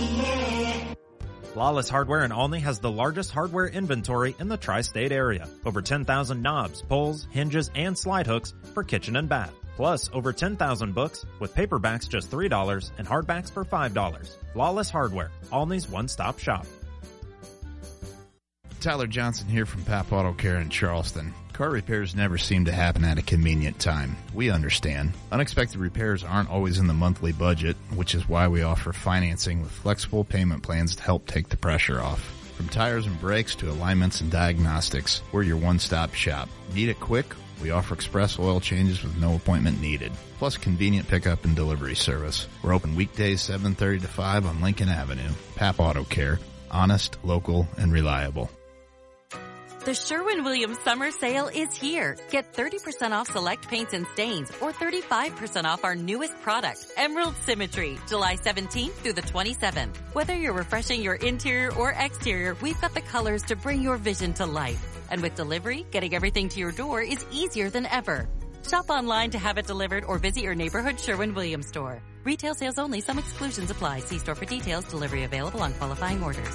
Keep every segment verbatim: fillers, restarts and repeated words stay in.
yeah. Flawless Hardware in Olney has the largest hardware inventory in the tri-state area. Over ten thousand knobs, pulls, hinges, and slide hooks for kitchen and bath. Plus, over ten thousand books with paperbacks just three dollars and hardbacks for five dollars. Flawless Hardware, Olney's one-stop shop. Tyler Johnson here from Pap Auto Care in Charleston. Car repairs never seem to happen at a convenient time. We understand. Unexpected repairs aren't always in the monthly budget, which is why we offer financing with flexible payment plans to help take the pressure off. From tires and brakes to alignments and diagnostics, we're your one-stop shop. Need it quick? We offer express oil changes with no appointment needed, plus convenient pickup and delivery service. We're open weekdays seven thirty to five on Lincoln Avenue. Pap Auto Care. Honest, local, and reliable. The Sherwin-Williams Summer Sale is here. Get thirty percent off select paints and stains or thirty-five percent off our newest product, Emerald Symmetry, July seventeenth through the twenty-seventh. Whether you're refreshing your interior or exterior, we've got the colors to bring your vision to life. And with delivery, getting everything to your door is easier than ever. Shop online to have it delivered or visit your neighborhood Sherwin-Williams store. Retail sales only. Some exclusions apply. See store for details. Delivery available on qualifying orders.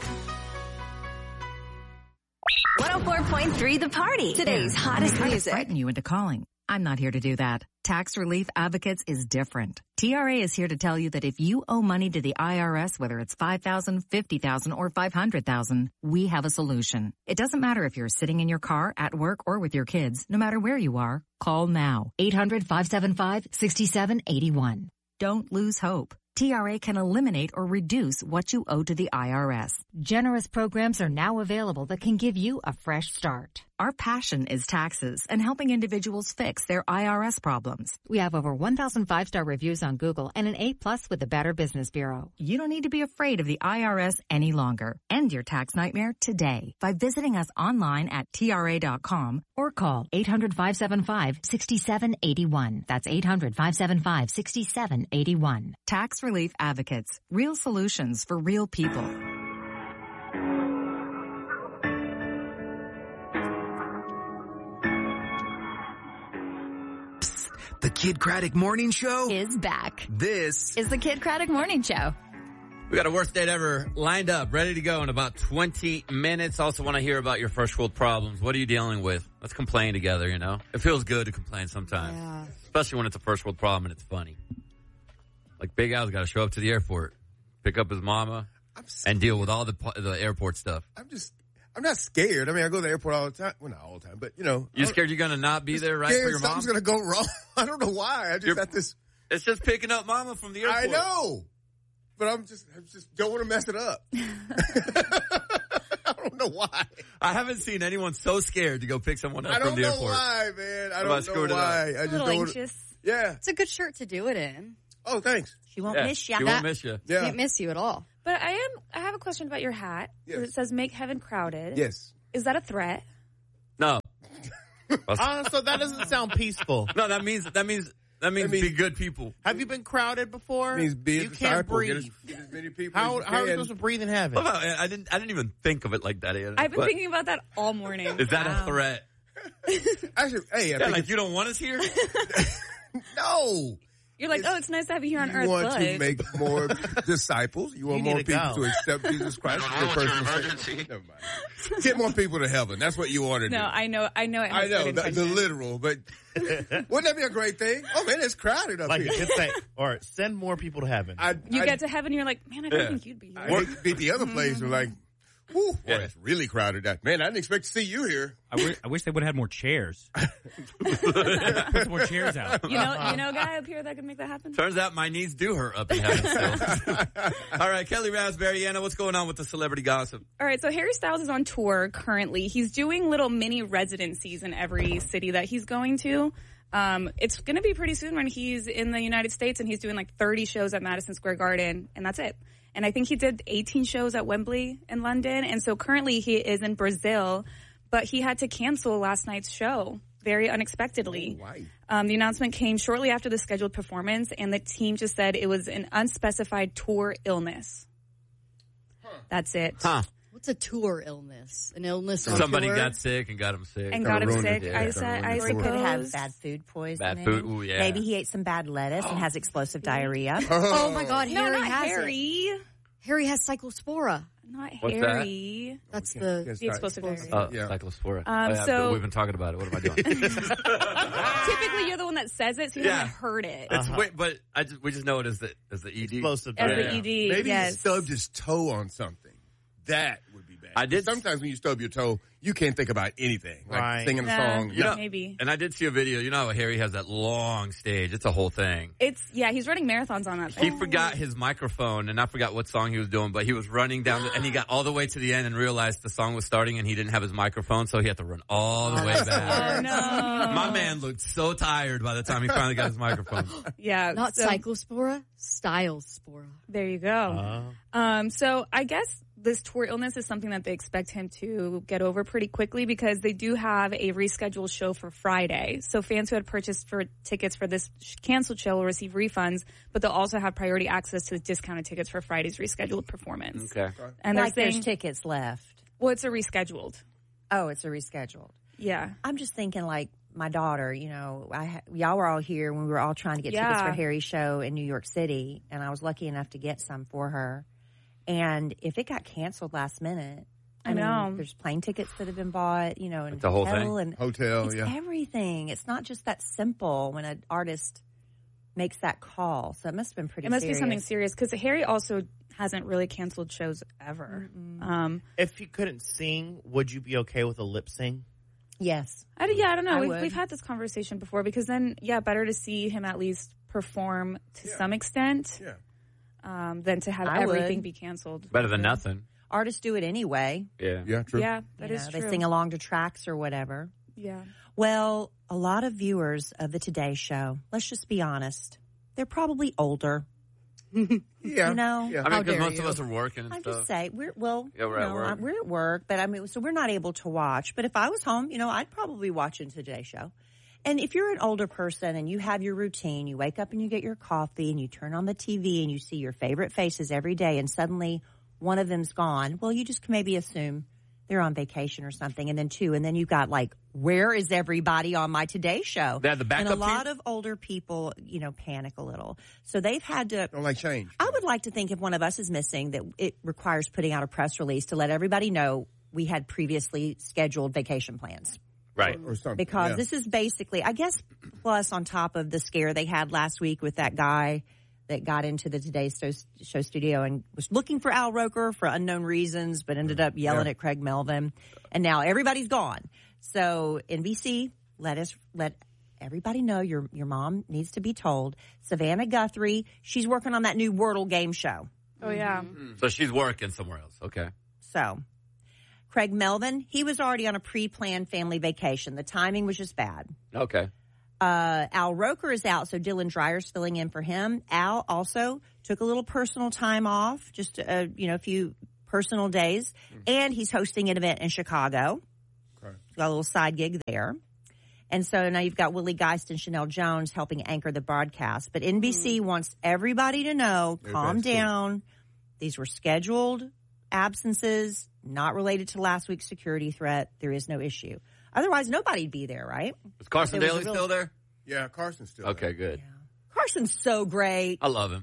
one oh four point three The Party. Today's hottest I'm music. frighten you into calling. I'm not here to do that. Tax Relief Advocates is different. T R A is here to tell you that if you owe money to the I R S, whether it's five thousand dollars, fifty thousand dollars, or five hundred thousand dollars, we have a solution. It doesn't matter if you're sitting in your car, at work, or with your kids. No matter where you are, call now. eight hundred, five seven five, six seven eight one. Don't lose hope. T R A can eliminate or reduce what you owe to the I R S. Generous programs are now available that can give you a fresh start. Our passion is taxes and helping individuals fix their I R S problems. We have over one thousand five-star reviews on Google and an A plus with the Better Business Bureau. You don't need to be afraid of the I R S any longer. End your tax nightmare today by visiting us online at T R A dot com or call eight hundred, five seven five, six seven eight one. That's eight hundred, five seven five, six seven eight one. Tax Relief Advocates. Real solutions for real people. The Kid Craddock Morning Show is back. This is the Kid Craddock Morning Show. We got a worst date ever lined up, ready to go in about twenty minutes. Also want to hear about your first world problems. What are you dealing with? Let's complain together, you know? It feels good to complain sometimes. Yeah. Especially when it's a first world problem and it's funny. Like Big Al's got to show up to the airport, pick up his mama, and deal with all the the airport stuff. I'm just... I'm not scared. I mean, I go to the airport all the time. Well, not all the time, but, you know. You're scared you're going to not be there right for your mom? Something's going to go wrong. I don't know why. I just you're, got this. It's just picking up mama from the airport. I know. But I'm just, I just don't want to mess it up. I don't know why. I haven't seen anyone so scared to go pick someone up from the airport. I don't know why, man. I don't know why. I just a little don't anxious. Wanna, yeah. It's a good shirt to do it in. Oh, thanks. She won't yeah, miss you. She won't miss you. Yeah. She won't miss you at all. But I am. I have a question about your hat. Yes. It says "Make Heaven Crowded." Yes. Is that a threat? No. uh, so that doesn't sound peaceful. No, that means that means that means, means be good people. Have you been crowded before? It means be a you disciple. Can't breathe. Get as, get as many people how as you how are you can. supposed to breathe in heaven? Well, I didn't. I didn't even think of it like that. Anna, I've been but thinking about that all morning. Is that wow. a threat? Actually, hey, I yeah, think like you don't want us here. No. You're like, it's, oh, it's nice to have you here on you Earth. You want but... to make more disciples. You want you more to people go. to accept Jesus Christ. I don't know what's your emergency. Never mind. Get more people to heaven. That's what you want to no, do. No, I know. I know. It has I know. good The, the intention. literal, but wouldn't that be a great thing? Oh man, it's crowded up like here. Just say, or send more people to heaven. I, you I, get to heaven, you're like, man, I don't yeah. think you'd be here. I hate to be the other place. We're like, whew, boy, yeah. it's really crowded. That man, I didn't expect to see you here. I, w- I wish they would have had more chairs. Put some more chairs out. You know, you know, a guy up here that could make that happen. Turns out my knees do hurt up in heaven still. All right, Kelly Raspberry, Anna, what's going on with the celebrity gossip? All right, so Harry Styles is on tour currently. He's doing little mini residencies in every city that he's going to. Um, it's going to be pretty soon when he's in the United States and he's doing like thirty shows at Madison Square Garden, and that's it. And I think he did eighteen shows at Wembley in London. And so currently he is in Brazil, but he had to cancel last night's show very unexpectedly. Oh, why? Um, the announcement came shortly after the scheduled performance, and the team just said it was an unspecified tour illness. Huh. That's it. Huh. What's a tour illness? An illness Somebody tour? got sick and got him sick. And got him sick. Yeah. I said, I Or he could have suppose. bad food poisoning. Bad food, ooh, yeah. Maybe he ate some bad lettuce and has explosive diarrhea. Oh my God, No, Harry not has Harry. it. Harry has cyclospora. Not What's Harry. that? That's the, the explosive Harry. Uh, Yeah. Cyclospora. Um, oh, yeah, so- we've been talking about it. What am I doing? Typically, you're the one that says it, so you Yeah. haven't heard it. It's wait, but I just we just know it as the as the E D. Explosive. As Yeah. the E D, Maybe yes. he stubbed his toe on something. That would be bad. I did- Sometimes when you stub your toe, you can't think about anything. Like Right. singing a Nah, song. You know, maybe. And I did see a video. You know how Harry has that long stage? It's a whole thing. It's yeah, he's running marathons on that. He thing. forgot his microphone, and I forgot what song he was doing, but he was running down, the, and he got all the way to the end and realized the song was starting, and he didn't have his microphone, so he had to run all the way back. Oh no, My man looked so tired by the time he finally got his microphone. Yeah, Not so, cyclospora, stylespora. There you go. Uh, Um, so I guess this tour illness is something that they expect him to get over pretty quickly because they do have a rescheduled show for Friday. So fans who had purchased for tickets for this canceled show will receive refunds, but they'll also have priority access to discounted tickets for Friday's rescheduled performance. Okay. And they're like saying, there's tickets left. well, it's a rescheduled. Oh, it's a rescheduled. Yeah. I'm just thinking like my daughter, you know, I ha- y'all were all here when we were all trying to get Yeah. tickets for Harry's show in New York City, and I was lucky enough to get some for her. And if it got canceled last minute, I I, mean, know. there's plane tickets that have been bought, you know, and Like the whole hotel thing? and Hotel, it's yeah. everything. It's not just that simple when an artist makes that call. So it must have been pretty It must serious. be something serious because Harry also hasn't really canceled shows ever. Um, if you couldn't sing, would you be okay with a lip sync? Yes. I, yeah, I don't know. I We've, would. we've had this conversation before because then, yeah, better to see him at least perform to some extent Yeah. um, than to have I everything would. be canceled. Better than nothing. Artists do it anyway. Yeah. Yeah, true. Yeah, that You is know, true. They sing along to tracks or whatever. Yeah. Well, a lot of viewers of the Today Show, let's just be honest, they're probably older. Yeah. You know? Yeah. I mean, How because dare most you. of us are working and I'm stuff. just saying, we're, well, Yeah, we're you at know, work. I- we're at work, but I mean, so we're not able to watch. But if I was home, you know, I'd probably watch into Today Show. And if you're an older person and you have your routine, you wake up and you get your coffee and you turn on the T V and you see your favorite faces every day and suddenly one of them's gone, well, you just maybe assume they're on vacation or something. And then two, and then you've got like, where is everybody on my Today Show? They had the backup And a lot team? of older people, you know, panic a little. So they've had to. Don't like change. I would like to think if one of us is missing, that it requires putting out a press release to let everybody know we had previously scheduled vacation plans. Right. Or something. Because yeah. this is basically, I guess, plus on top of the scare they had last week with that guy that got into the Today Show, show studio and was looking for Al Roker for unknown reasons, but ended up yelling Yeah. at Craig Melvin. And now everybody's gone. So N B C, let us let everybody know your your mom needs to be told. Savannah Guthrie, she's working on that new Wordle game show. Oh, yeah. So she's working somewhere else. Okay. So Craig Melvin, he was already on a pre-planned family vacation. The timing was just bad. Okay. Uh, Al Roker is out, so Dylan Dreyer's filling in for him. Al also took a little personal time off, just a, you know, a few personal days, and he's hosting an event in Chicago. Okay. He's got a little side gig there. And so now you've got Willie Geist and Chanel Jones helping anchor the broadcast. But N B C wants everybody to know, calm Everybody's cool. down. These were scheduled absences, not related to last week's security threat. There is no issue. Otherwise, nobody'd be there, right? Is Carson There was Daly a real- still there? Yeah, Carson's still Okay, good. Carson's so great. I love him.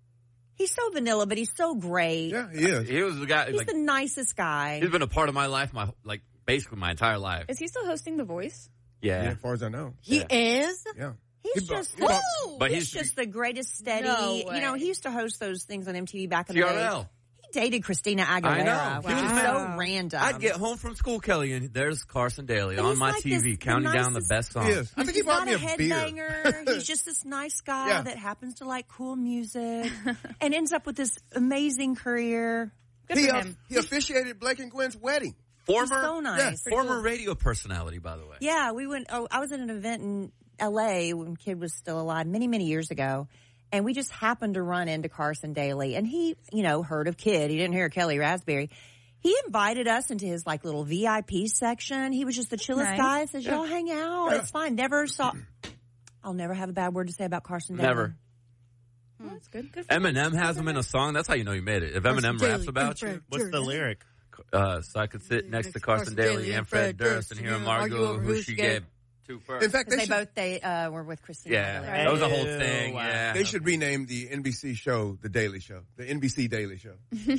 He's so vanilla, but he's so great. there. Yeah, he is. He was the guy. He's Like, the nicest guy. he's been a part of my life, my like basically my entire life. Is he still hosting The Voice? Yeah. Yeah, as far as I know. He Yeah. is? Yeah. He's He bought- just he bought- But he's, he's- just the greatest steady. No You know, way. he used to host those things on M T V back in T the R day. L. He dated Christina Aguilera. I know. Which He was is mad. so random. I'd get home from school, Kelly, and there's Carson Daly And on he's my like T V, this- the counting down the nicest- best songs. He is. I He's think he just bought not me a a beer. headbanger. He's just this nice guy Yeah. that happens to like cool music and ends up with this amazing career. Good He, for uh, him. he officiated Blake and Gwen's wedding. Former, He's so nice. Yeah, Pretty former cool. radio personality, by the way. Yeah, we went. Oh, I was at an event in L A when Kid was still alive many, many years ago. And we just happened to run into Carson Daly. And he, you know, heard of Kid. He didn't hear Kelly Raspberry. He invited us into his like little V I P section. He was just the chillest Nice. guy. Says, y'all hang out. It's fine. Never saw. I'll never have a bad word to say about Carson Daly. Never. Well, that's good. Good for him. Eminem has him in a song. That's how you know you made it. If Eminem raps about you, What's the lyric? uh, so I could sit next to Carson Daly and Fred Durst and hear him argue over who she gave Two first. In fact, They, they, they should, both they uh, were with Christina. Yeah, Aguilera. that was a whole Ew, thing. wow. Yeah, they should rename the N B C show the Daily Show, the N B C Daily Show.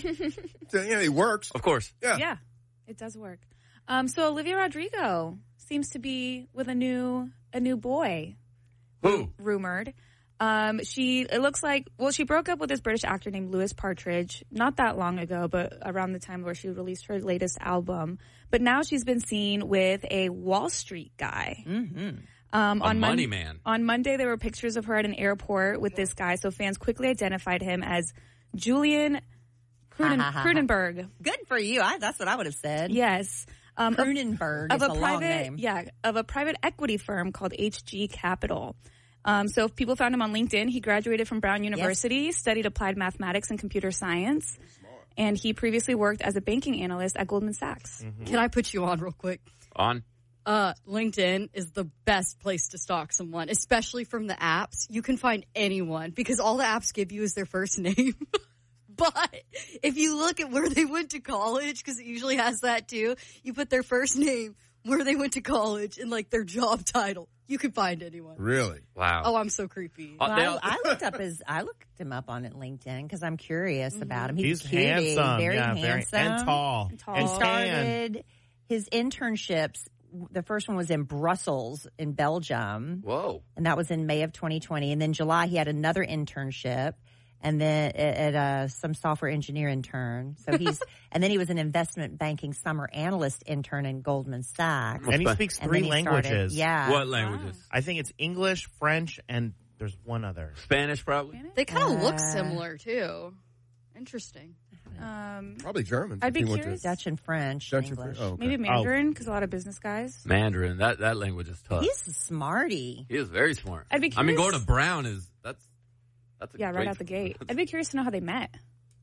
So, yeah, it works. Of course. Yeah. Yeah, it does work. Um, so Olivia Rodrigo seems to be with a new a new boy. Who? Rumored. Um, she, it looks like, well, she broke up with this British actor named Lewis Partridge not that long ago, but around the time where she released her latest album. But now she's been seen with a Wall Street guy. Mm-hmm. Um, A on money Mon- man. On Monday, there were pictures of her at an airport with this guy, so fans quickly identified him as Julian Cruden- Cronenberg. Good for you. I, that's what I would have said. Yes. Um, Cronenberg of is a a long private, name. yeah, of a private equity firm called H G Capital. Um, so if people found him on LinkedIn, he graduated from Brown University, yes. studied applied mathematics and computer science, and he previously worked as a banking analyst at Goldman Sachs. Mm-hmm. Can I put you on real quick? On? Uh, LinkedIn is the best place to stalk someone, especially from the apps. You can find anyone because all the apps give you is their first name. But if you look at where they went to college, because it usually has that too, you put their first name, where they went to college, and like their job title. You can find anyone. Really? Wow. Oh, I'm so creepy. Uh, Well, I, I looked up his. I looked him up on it LinkedIn because I'm curious Mm-hmm. about him. He's, He's cutie, handsome. very yeah, handsome, Very, and tall. And tall. And And started his internships. The first one was in Brussels, in Belgium, Whoa. and that was in May of twenty twenty. And then July, he had another internship, and then at, at uh, some software engineer intern. So he's, and then he was an investment banking summer analyst intern in Goldman Sachs. And he speaks And three then he started- languages. yeah. What languages? I think it's English, French, and there's one other. Spanish, probably? They kind of look Uh, similar too. Interesting. Um, Probably German. I'd be He went to- curious. Dutch and French, Dutch and English. French. Oh, okay. Maybe Mandarin, because a lot of business guys. Mandarin. That that language is tough. He's a smarty. He is very smart. I'd be I mean, curious- Gordon Brown is, that's, that's a Yeah, great, right out the gate. I'd be curious to know how they met.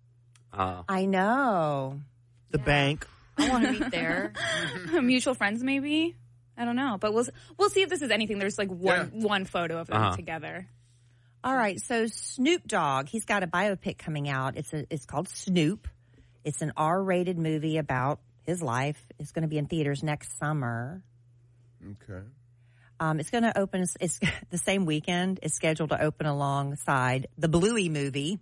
Uh, I know. The bank. I want to meet there. Mutual friends, maybe. I don't know, but we'll we'll see if this is anything. There's like one one photo of them Uh-huh. together. All right, so Snoop Dogg, he's got a biopic coming out. It's a, it's called Snoop. It's an R-rated movie about his life. It's going to be in theaters next summer. Okay. Um, it's going to open. It's the same weekend. It's scheduled to open alongside the Bluey movie,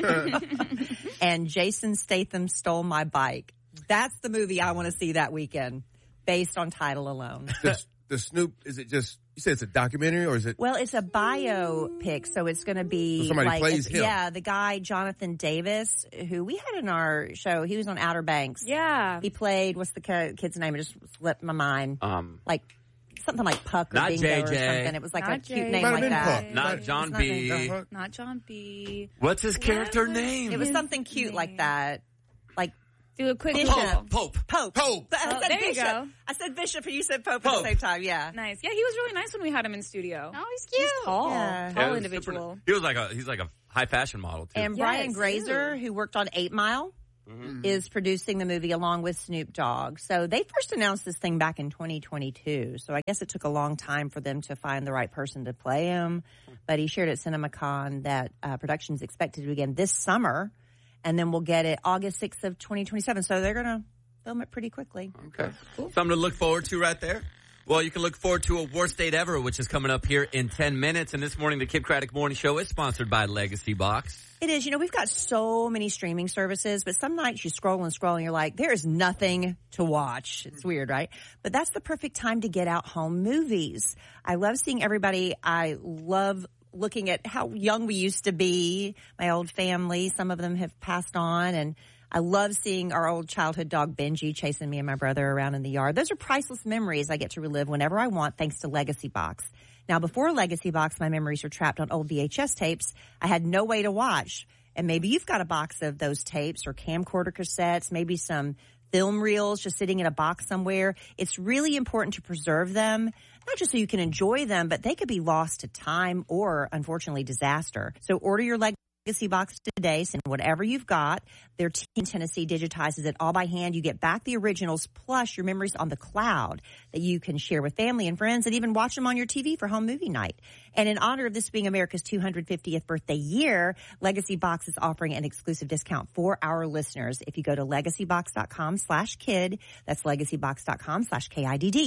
and Jason Statham Stole My Bike. That's the movie I want to see that weekend, based on title alone. The, the Snoop, is it just, you said it's a documentary or is it? Well, it's a biopic, so it's going to be So somebody like, plays it's- him. yeah, the guy Jonathan Davis, who we had in our show. He was on Outer Banks. Yeah, he played. What's the co- kid's name? It just slipped my mind. um, Like something like Puck or Not Bingo J or J. something. It was like Not a cute J J. name Might have like been that. Puck. not It's John not B. named- Uh-huh. not John B. What's his character What? name? It was His something cute like name. that. Like Do a quick Bishop. poll. Pope. Pope. Pope. I Oh, said there you Bishop. go. I said Bishop and you said Pope, Pope. at the same time. Yeah. Nice. Yeah, he was really nice when we had him in studio. Oh, he's cute. He's tall, Yeah. tall Yeah, he was individual. super- he was like a, he's like a high fashion model too. And Yes, Brian Grazer, ew. who worked on Eight Mile, Mhm. is producing the movie along with Snoop Dogg. So they first announced this thing back in twenty twenty-two. So I guess it took a long time for them to find the right person to play him. But he shared at CinemaCon that uh, production is expected to begin this summer, and then we'll get it August sixth of twenty twenty-seven. So they're going to film it pretty quickly. Okay. Something to look forward to right there. Well, you can look forward to a Worst Date Ever, which is coming up here in ten minutes. And this morning, the Kid Craddock Morning Show is sponsored by Legacy Box. It is. You know, we've got so many streaming services, but some nights you scroll and scroll and you're like, there is nothing to watch. It's weird, right? But that's the perfect time to get out home movies. I love seeing everybody. I love looking at how young we used to be, my old family. Some of them have passed on, and I love seeing our old childhood dog Benji chasing me and my brother around in the yard. Those are priceless memories I get to relive whenever I want, thanks to Legacy Box. Now, before Legacy Box, my memories were trapped on old V H S tapes. I had no way to watch. And maybe you've got a box of those tapes or camcorder cassettes, maybe some film reels just sitting in a box somewhere. It's really important to preserve them, not just so you can enjoy them, but they could be lost to time or, unfortunately, disaster. So order your Legacy Box today. Send whatever you've got. Their team in Tennessee digitizes it all by hand. You get back the originals plus your memories on the cloud that you can share with family and friends and even watch them on your T V for home movie night. And in honor of this being America's two hundred fiftieth birthday year, Legacy Box is offering an exclusive discount for our listeners. If you go to legacybox.com slash kid, that's legacybox.com slash K I D D.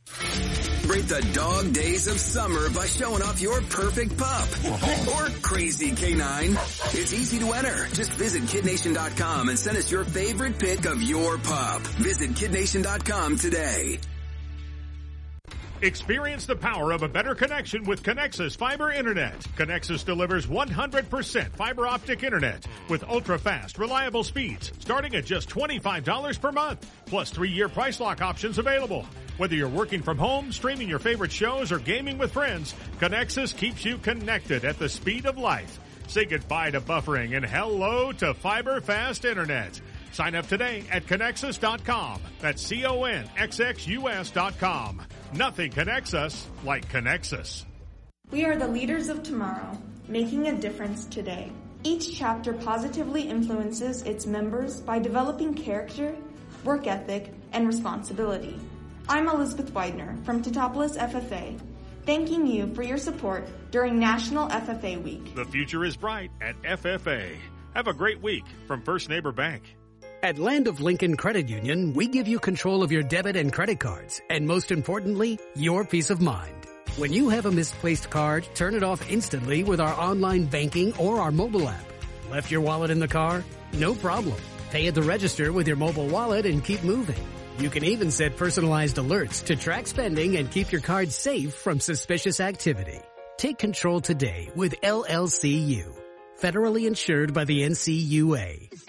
Break the dog days of summer by showing off your perfect pup or crazy canine. It's easy to enter. Just visit kid nation dot com and send us your favorite pic of your pup. Visit kid nation dot com today. Experience the power of a better connection with Connexus Fiber Internet. Connexus delivers one hundred percent fiber optic internet with ultra-fast, reliable speeds starting at just twenty-five dollars per month, plus three-year price lock options available. Whether you're working from home, streaming your favorite shows, or gaming with friends, Connexus keeps you connected at the speed of light. Say goodbye to buffering and hello to fiber fast internet. Sign up today at Connexus dot com. That's C O N X X U S dot com. Nothing connects us like Connexus. We are the leaders of tomorrow, making a difference today. Each chapter positively influences its members by developing character, work ethic, and responsibility. I'm Elizabeth Widener from Teutopolis F F A, thanking you for your support during National F F A Week. The future is bright at F F A. Have a great week from First Neighbor Bank. At Land of Lincoln Credit Union, we give you control of your debit and credit cards, and most importantly, your peace of mind. When you have a misplaced card, turn it off instantly with our online banking or our mobile app. Left your wallet in the car? No problem. Pay at the register with your mobile wallet and keep moving. You can even set personalized alerts to track spending and keep your card safe from suspicious activity. Take control today with L L C U. Federally insured by the N C U A.